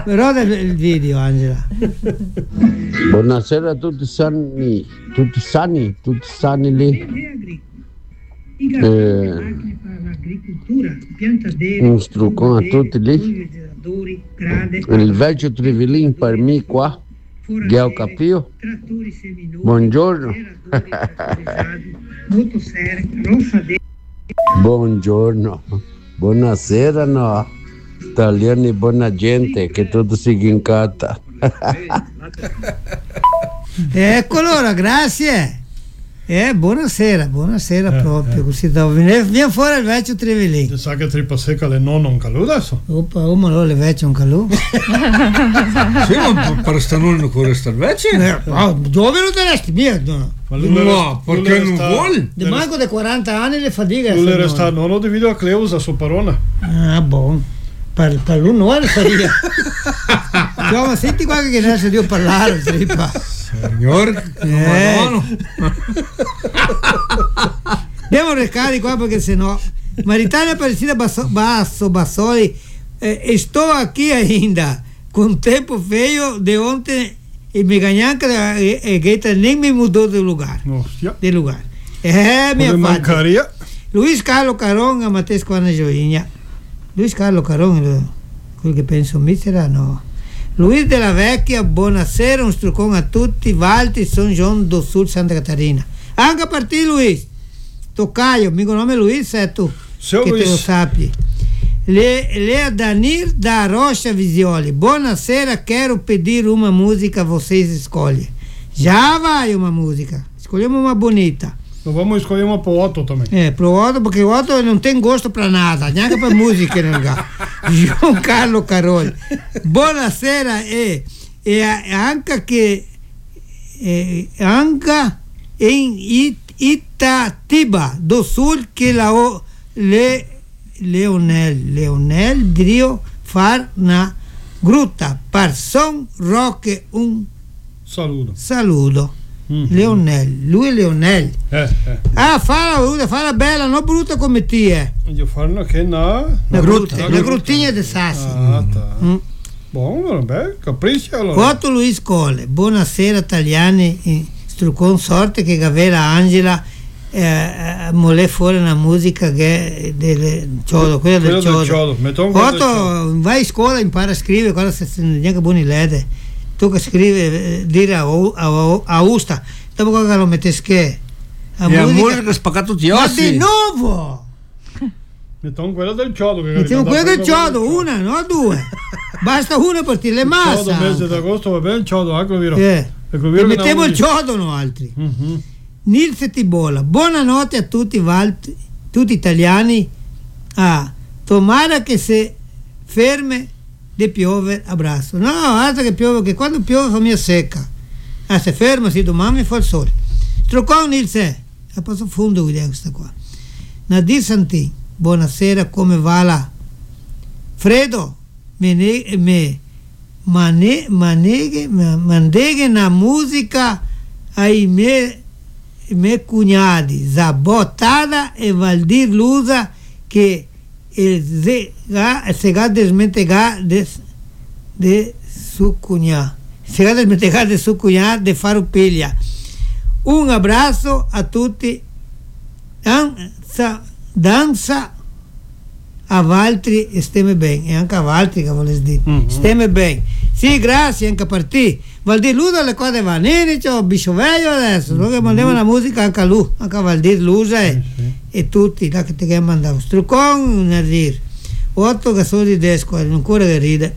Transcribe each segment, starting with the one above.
Però il video, Angela. Buonasera a tutti sani lì. Un struccone a tutti lì. Il vecchio Trivelin per me qua. Che ho capito. Buongiorno. Buongiorno. Buonasera, no. Italiani, buona gente, che tutto si incanta. Ecco allora, grazie. Buonasera proprio, così viene fuori il vecchio Trivelin. Ti sa che tripa secca le nonno un calù adesso? Oppa, ma no, le vecchie un calù. Sì, ma per stanone non può restare vecchie? Dove lo terresti? Mia, no, perché non vuole? Di manco dei 40 anni le fatiche. Non le resta nonno di video a Cleusa su parona. Ah, buon. Per lui non le fatica. Cioè, ma senti qua che ne devo parlare, tripa. Signor, devo recare qua perché sennò Maritana Aparecida Bassoli sto qui ainda com tempo feio de ontem e me ganhanca e Gaeta nem me mudou de lugar. Minha mancaria. Luiz Carlos Caron a Matheus Coana Joinha. Luiz Carlos Caron, quello che penso misera no. Luiz della Vecchia, buonasera, un struccone a tutti, Valti, São João do Sul, Santa Catarina. Anche per te, Luiz. Toccaio, mio nome è Luiz, è tu, Seu che Luiz. te lo sappi. Lea Danir da Rocha Visioli. Buonasera, quero pedir uma música, vocês escolhem. Já vai uma música. Escolhemos uma bonita. Vamos escolher uma pro Otto também. Pro Otto, perché Otto non tem gosto per nada, neanche per musica nel lugar. Giancarlo Caroli. Buonasera e anche che anche in Itatiba do Sul che Leonel Drio far na gruta par son rock un saludo. Lui Leonel. Fala bella, non brutta come te. Io fanno che na gruttinha de Sassi. Bom, vabbè, capriccio allora. Otto Luiz Cole, buonasera Italiani, struccon sorte che Gavera Angela mole fuori una musica che del Ciodo, quella del Ciodo. Otto vai in scuola, impara a scrivere, quando se neanche buoni lede. Tu che scrivi dire a Usta, dopo che lo metti che la musica spaccato ti ma di nuovo mettiamo quella del Ciodo, mettiamo quella del Ciodo, una, no due, basta una per dire le masse. Il Ciodo mese d'agosto va bene il Ciodo, ecco vero. Mettiamo il Ciodo, no altri. Nils Tibola, buonanotte a tutti italiani. Tomara che se ferme di piove, abbraccio. No, altro che piove, che quando piove fa mia secca. Se ferma, si domani fa il sole. Struccone Nils, a passo fondo questa qua. Nadir Santin, buonasera, come va la? Fredo, mandeghe na musica ai miei cugnati, Zabotada e Valdir Lusa, che se ga desmentegar de su cunhá. Se ga desmentegar de su cunhá de Farroupilha. Un abrazo a tutti. Danza a Valtri stiamo bene. E anche a Valtri che vuole dire. Stiamo bene. Sì, grazie anche per te. Valdir Lusa le cose va neri, c'ho bicho velho adesso. Noi che mandiamo la musica anche a lui, anche a Valdir Lusa e tutti là che ti che mandavo. Struccon Nadir. Otto che sono di desco, non ancora che ride.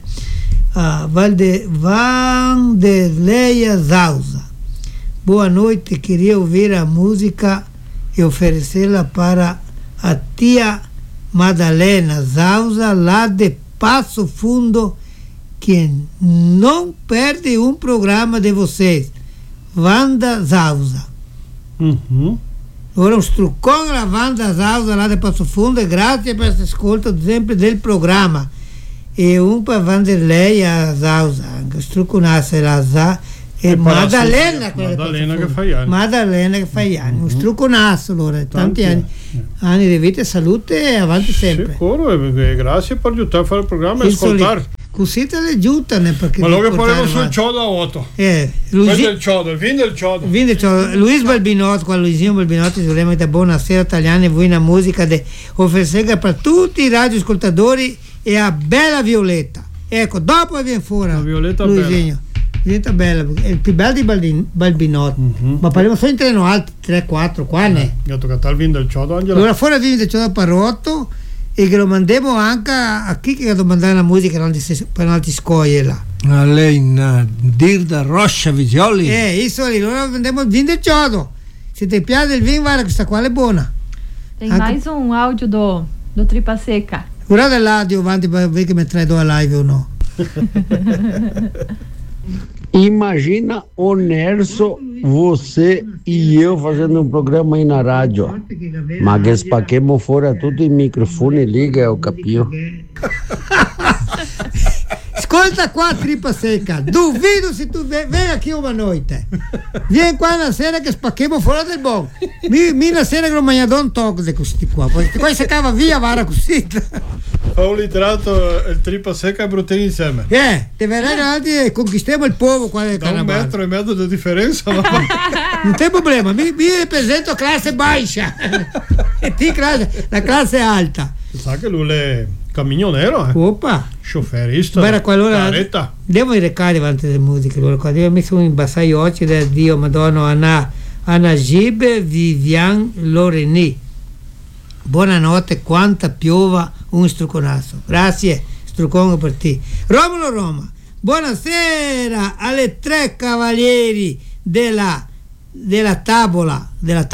Vanderleia Zausa. Boa noite, queria ouvir a música e oferecê-la para a tia Madalena Zausa, lá de Passo Fundo, que não perde um programa de vocês. Wanda Zausa. Ora un struccone alla Wanda Zausa là di Passo Fundo e grazie per l'ascolto sempre del programma. E un per Vanderleia Zausa, anche strucconasse la e Maddalena che fa anni. Maddalena che fa anni. Un strucconasso allora, tanti anni di vita e salute e avanti sempre. Sicuro, grazie per aiutare a fare il programma e ascoltare. così te le giuttano perché ma lo che parliamo sul ciodo a 8 questo è il ciodo, il vino del ciodo. Luis Balbinotto, qua Luisino Balbinotto, sicuramente buonasera italiani, voi una musica di offensega per tutti i radioascoltatori e a Bella Violetta. Ecco, dopo viene fuori Luisino. Diventa bella, è il più bello di Balbinotto. Ma parliamo solo in treno alti 3-4 qua ne. Io ho toccato il vino del ciodo, Angela. Allora fuori il vino del ciodo Parrotto e che lo mandiamo anche a chi che ha mandato la musica per altri scoglie là. A lei in Dirda Roscia Vigioli. Isso lì, allora mandiamo il vino del ciodo. Se ti piace il vino, guarda questa qua è buona. Tem mais áudio do Tripa Seca. Guarda l'audio avanti per vedere che mi traido a live o no. Imagina o Nerso, você e eu fazendo um programa aí na rádio. Mas que espaquemos fora tudo em microfone, liga, eu capio. Ascolta qua Tripa Seca, duvido se tu vieni aqui uma noite. Vieni qua una sera che spacchiamo fuori del bon. Mi una sera che non mangiato un tocco di questi qua. Poi si cava via vara così. Ho literato il Tripa Seca e Bruttini insieme. Te verrai avanti e conquistiamo il povo qua del carnaval. 1,5 metri di differenza. Ma... non c'è problema, mi rappresento classe bassa. E ti la classe alta. Sa che lui è camignonero, Oppa. Scioferista. Guarda qua allora. Devo recare avanti le musiche. Allora, io ho messo un bassai occhi del Dio Madonna Anna Gibe Vivian Loreni. Buonanotte, quanta piova un struconasso. Grazie, strucone per te. Romolo Roma, buonasera alle 3 cavalieri della tavola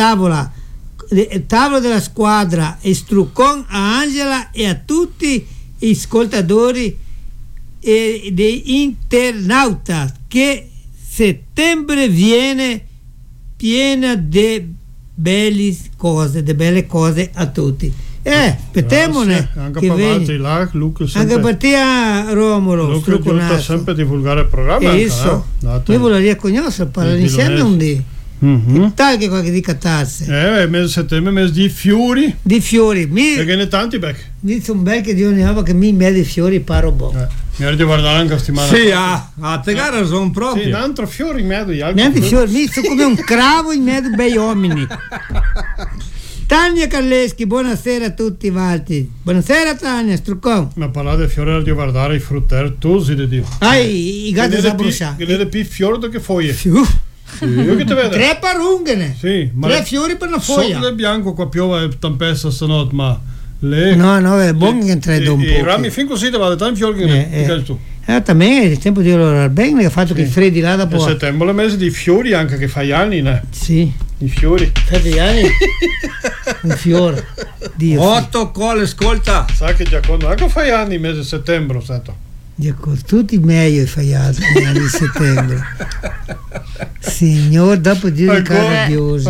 della squadra e struccon a Angela e a tutti gli ascoltatori e dei internauta che settembre viene piena di belle cose a tutti. Aspettiamone anche per là, Luca anche per te Romolo Luca giunta sempre a divulgare il programma io volevo conoscere parlare insieme un dì tal che qualche di cattarsi mese settembre mese di fiori perché ne tanti becchi mi sono becchi di ogni volta che mi mette fiori paro boh mi ero di guardare anche settimana a te gara sono proprio un altro fiore in mezzo niente fiori mi sono come un cravo in mezzo bei uomini. Tania Carleschi, buonasera a tutti Valti. Buonasera Tania, struccon. Ma parlare di fiori di guardare i frutteri tutti di Dio. I gatti da bruciare. Che le più fiori che foglie. Io che te vedo. 3 parunghe. Sì, ma 3 fiori per una foglia. Solo bianco qua piove tempesta stanotte, ma le no, è buono che entra un po'. I rami fin così te vado tanti fiori che tu. También il tempo di lavorare bene che ha fatto che i freddi là dopo. A settembre è mese di fiori anche che fai anni, né? Sì. I fiori. 3 anni. Un fiore. Dio. 8 cole, ascolta. Sa che già quando anche fai anni mese di settembre, stato. Ecco, tutti meglio fai anni di settembre. Signor, dopo dire rabbioso.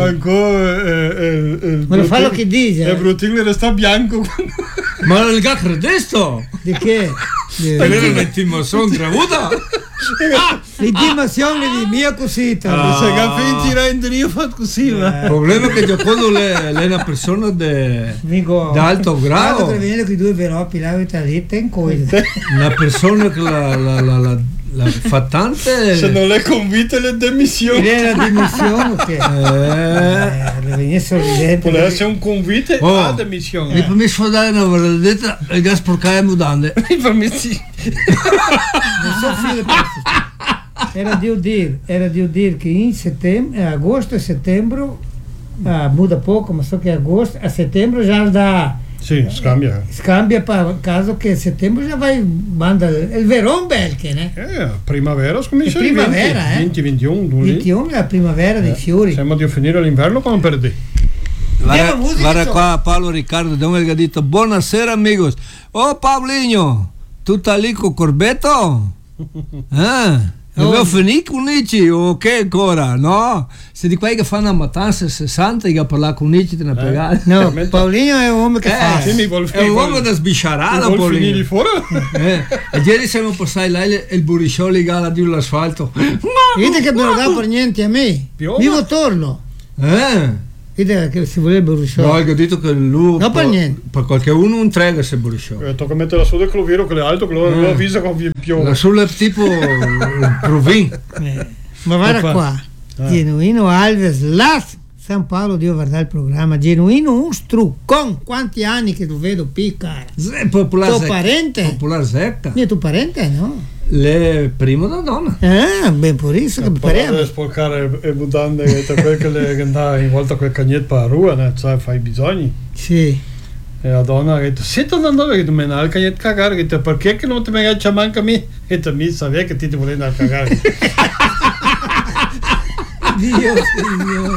Ma lo fa lo che dice. È bruttino resta bianco. Ma non il adesso? Di che? L'intimazione gravuta? L'intimazione di mia cosita. Se capisci rende io fatto così. Il problema è che quando lei è una persona d'alto grado. Quando viene con i 2 veropi là lì una persona che la fa tante. Se non le convite le dimissioni. La dimissione che venire sorridente. Può essere un convite a dimissione. Mi permesso di fare una verdetta e gas porcare mudande. Mi permetti. Non so fine era di dire che in settembre, agosto e settembre muda poco, ma so che agosto a settembre già da sì, scambia per caso che a settembre già vai manda il verone belche, né? Primavera, scommessa primavera, 21 è la primavera dei fiori. Siamo di finire l'inverno quando perdi. Guarda qua Paolo Riccardo Don ha detto buonasera amigos. Oh Paulinho, tu stai lì con Corbetto? Avevo finito con Nici o che ancora? No? Se di quelli che fanno una mattanza 60 che parlare con Nici te ne pagare. No, Paulinho è un uomo che fa. È un uomo da sbisciarata Paulinho. Di fuori? E ieri siamo passati là il burriscioli gala di l'asfalto. Vedi che me lo dà per niente a me. Vivo torno. Vedi che si voleva Borisciò. No, ho detto che lui no, per niente. Per qualche uno non trega se Borisciò. Tocca mettere su del clovero che è alto, che lo avvisa con via più. La sulla tipo Provin. Ma guarda qua, Genuino Alves, là San Paolo, Dio guarda il programma, Genuino un struccon, quanti anni che lo vedo piccara. Popolare tuo parente? Popolare secca. Mio tuo parente, no? Le primo da donna. Ben purissimo che mi pareva. Per sporcare e mutande che quel che le andava in volta quel cagnetto per la rua, ne sai, fai i bisogni. Sì. E la donna ha detto, sento andando che tu me ne hai il cagnetto cagare, che perché che non ti me ne manca a me? E tu mi sapevi che ti volevi andare a cagare. Dio signore.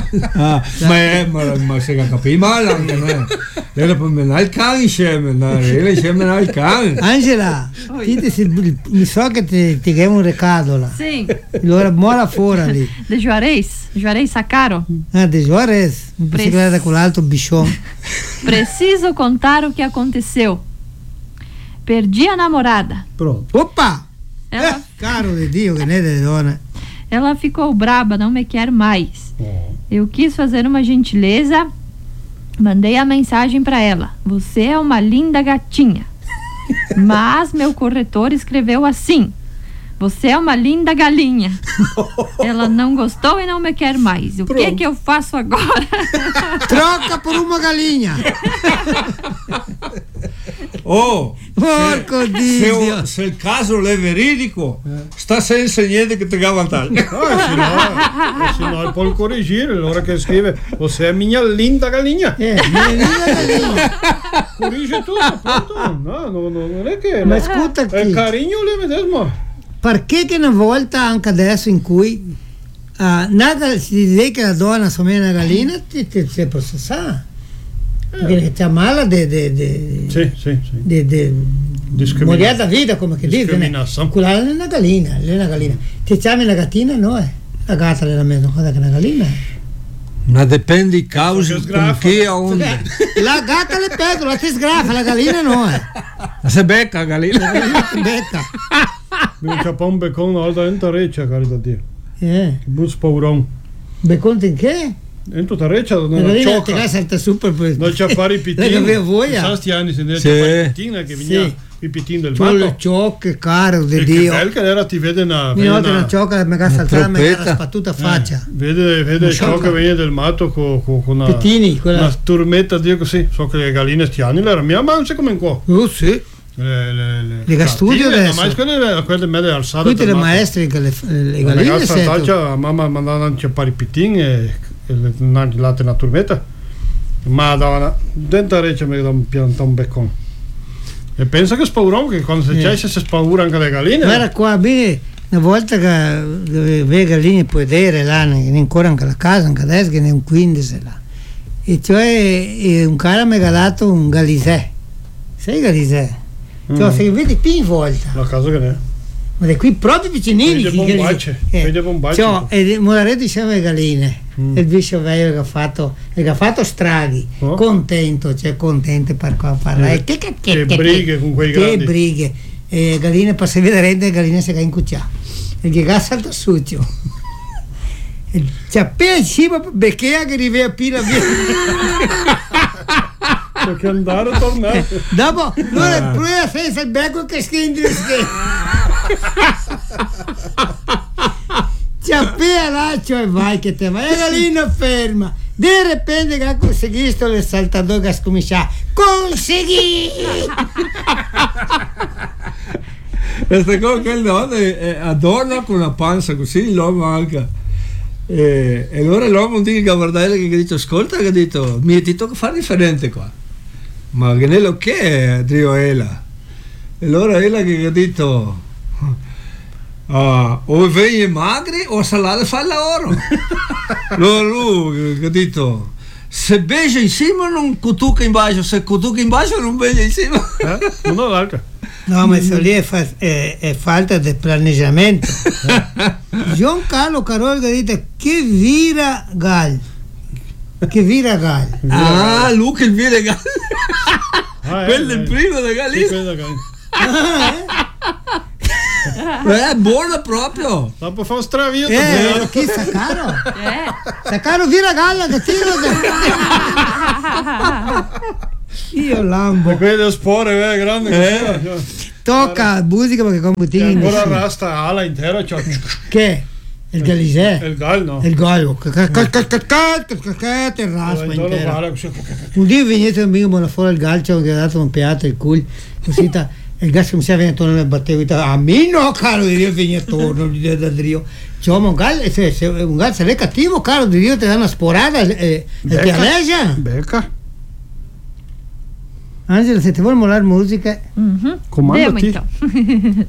Ma se capisci male anche no? Lei per me il cane insieme, lei insieme il cane. Angela, mi so che ti chiamo un recado là. Sim. Allora mora fuori lì. De Juarez Sacaro. De Juarez, não pensei que era com o alto bichão. Preciso contar o que aconteceu. Perdi a namorada. Pronto. Opa! Ela... Caro de Dio, que nem de dona. Ela ficou braba, não me quer mais. Eu quis fazer uma gentileza, mandei a mensagem para ela. Você é uma linda gatinha. Mas meu corretor escreveu assim: você é uma linda galinha. Ela não gostou e não me quer mais. O que eu faço agora? Troca por uma galinha. Oh, porco Dio. Se il caso è veridico, sta senza niente che ti ga vantaggio. Se no può correggere, allora che scrive, você è mia linda galinha. Mia linda galinha. Corrige tutto, pronto. No, non è che... Ma ascolta è il carino lì medesimo. Perché che una volta, anche adesso, in cui si dice che la donna somiglia a una gallina, ti si processa. Perché c'è male di morire da vita, come che dice. Quella è una gallina, Ti chiami la gattina? No, la gatta è la mesma cosa che una gallina. Ma dipende i causi con chi a onde. La gatta le peggio, la ti sgrafa, la gallina no. La si becca la gallina. La gallina si becca. Mi c'è un beccone alta dentro reccia, carità Dio. Che bus paurone. Beccone in che? In tutta reccia non la ciocca. La salta super per... Non c'è fare i pittini. La che voglia. Sa sti anni se ne c'è fare i pittini che veniva i pittini del matto. Le ciocche, caro di Dio. Che bel che era, ti vede una... Mi nota una ciocca che mi ha saltata, mi ha spattuta faccia. Vede ciò che viene del matto con una... Pittini, quella... Una turmetta, Dio così. So che le galline sti anni la mia mangia come in qua. Sì. Le studio adesso. Ma quelle mele alzate. Tutte le maestre che le galline sentono. Mamma mandava a fare i pittini e l'altra una turmetta. Madonna, dentro reccia mi dà un pianta un beccone. E pensa che spaurò che quando c'è si spaura anche le galline. Guarda qua, bene, una volta che le galline puoi vedere là, ancora anche la casa, anche adesso che ne è un 15 là. E cioè un cara mi ha dato un galisè. Sai galisè? Cioè, se vedi più in volta. La casa che ne è. Ma è qui proprio vicinini. Vede bombacce. Cioè, e Moraretti diceva le galline. E il vice vecchio che ha fatto straghi. Contento per parlare. Che brighe con quei grandi. Che brighe. E galline per se vedere le galline si in cuccia. E che gas salta succio. C'è appena cibo perché che rivea pila via. Perché andare a tornare. Dopo non è più senza il becco che scende. C'è appena là, cioè vai che te vai, la gallina ferma. De repente che ha conseguito il saltador che ha cominciato. Conseguì! Questa cosa che donna adorna con una panza così, l'uomo anche. E allora l'uomo dice che guardare che ha detto ascolta, che ha detto mi ti tocca fare differente qua. Ma che ne lo che è, Dio Ela. E allora Ela che ha detto o veglie magri o salate fa il lavoro. Allora lui che ha detto se beige insieme non cutuca in bacio, se cutuca in bacio non beige insieme. Non ho l'altra. No, ma eso lì è falta di planeggiamento. Giancarlo Carol che dice che vira gal. Che vira gal. Ah, lui che vira gal. Quello è il primo da gallina. É, bona proprio. Dá pra fazer uns travinhos É, também. aqui sacaram. É. Sacaram vira galha, gatino. Io lambo. E quelli spore, grande. Toca música perché come E tinha ancora arrasta a ala intera, c'ho Che? Il galisè? il gallo, no? Il gallo. E raspa Intorno intera. vale così. Un dia venite un amico buona fuori il calcio che ha dato un piatto il culo. Così il gas come si viene attorno e mi batteva. A me no, caro, io venire attorno, gli da Dio. Cioè, ma un gallo, se un gallo è cattivo, caro, di Dio ti dà una sporata e ti alleggia. Becca. Angela, se ti vuoi mollare musica... Uhum. Comanda Demo ti. então.